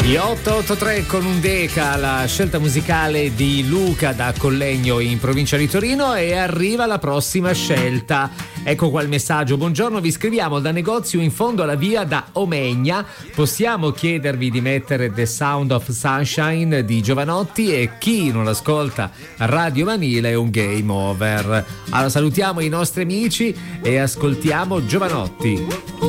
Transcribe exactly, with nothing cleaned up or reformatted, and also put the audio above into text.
Gli otto otto tre con un Deca, la scelta musicale di Luca da Collegno in provincia di Torino, e arriva la prossima scelta. Ecco qua il messaggio: buongiorno, vi scriviamo da negozio in fondo alla via da Omegna, possiamo chiedervi di mettere The Sound of Sunshine di Jovanotti, e chi non ascolta Radio Vanilla è un game over. Allora salutiamo i nostri amici e ascoltiamo Jovanotti.